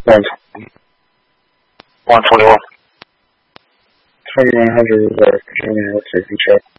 121. 2100 reserve. Virginia, let's see if you check.